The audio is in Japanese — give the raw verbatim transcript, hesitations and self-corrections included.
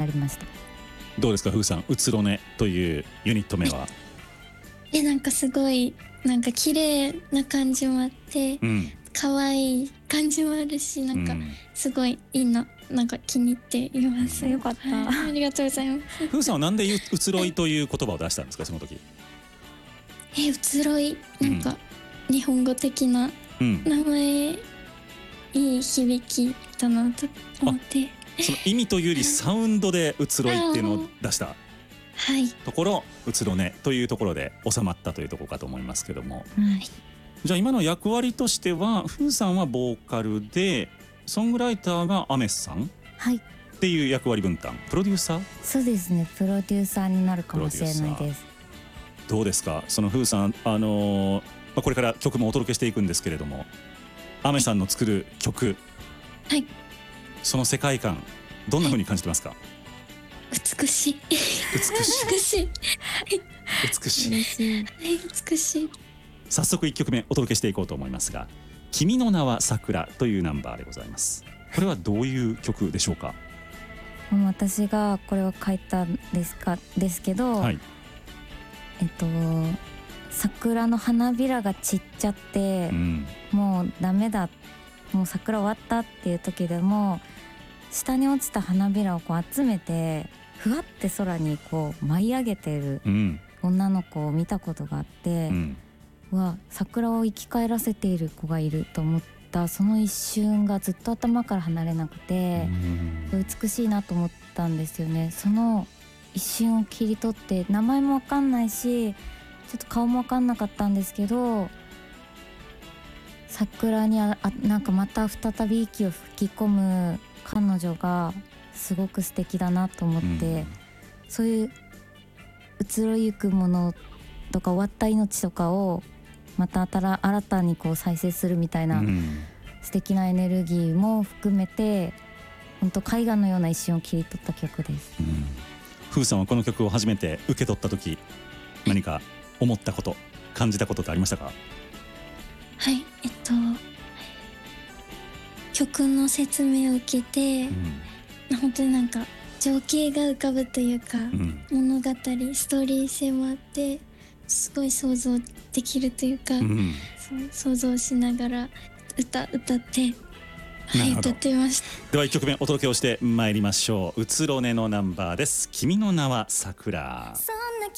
りました。 どうですか、ふうさん、うつろねというユニット名は。 えなんかすごいなんか綺麗な感じもあって、 うん、 可愛い感じもあるし、なんかうんすごいいいな、なんか気に入っています。 よかった、 はい、ありがとうございます。 ふうさんはなんでううつろいという言葉を出したんですか、その時。 えうつろい、なんか日本語的なうん名前、いい響きだなと思って、 その意味というよりサウンドでうつろいっていうのを出したはいところ、うつろねというところで収まったというところかと思いますけども、 うんじゃあ今の役割としては、ふうさんはボーカルで、ソングライターがアメスさんはい、 っていう役割分担、プロデューサー。 そうですね、プロデューサーになるかもしれないです。 どうですか、そのふうさん、あのーまあ、これから曲もお届けしていくんですけれども、アメさんの作る曲、 はい、 その世界観どんな風に感じてますか。 美しい美しい美しい美しい嬉しい。 はい美しい。 早速いっきょくめお届けしていこうと思いますが、君の名は桜というナンバーでございます。これはどういう曲でしょうか。 もう私がこれを書いたんですかですけど、 はい、 えっと桜の花びらが散っちゃって、 うん、 もうダメだ、もう桜終わったっていう時でも、下に落ちた花びらをこう集めてふわって空にこう舞い上げてるうん女の子を見たことがあって、 うんうわ、桜を生き返らせている子がいると思った。その一瞬がずっと頭から離れなくて、美しいなと思ったんですよね。その一瞬を切り取って、名前もわかんないし、ちょっと顔もわかんなかったんですけど、桜にああなんかまた再び息を吹き込む彼女がすごく素敵だなと思って、うん、そういう移ろゆくものとか終わった命とかをまた新たにこう再生するみたいな素敵なエネルギーも含めて、本当絵画のような一瞬を切り取った曲です。 うん、ふうさんはこの曲を初めて受け取った時、何か思ったこと、感じたことってありましたか。 はい、えっと曲の説明を受けて、うん、本当になんか情景が浮かぶというか、うん、物語ストーリー性もあってすごい想像できるというか、うん、そう想像しながら歌歌ってはい歌っていました。 ではいっきょくめお届けをしてまいりましょう。うつろねのナンバーです。君の名は桜。